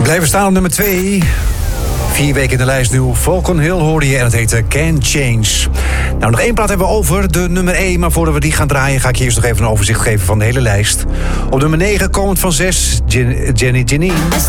Blijven staan op nummer 2. 4 weken in de lijst nu. Falcon Hill hoorde je en het heette Can Change. Nou, nog 1 plaat hebben we over, de nummer 1. Maar voordat we die gaan draaien, ga ik je eerst nog even een overzicht geven van de hele lijst. Op nummer 9, komend van 6, Jenny Janine.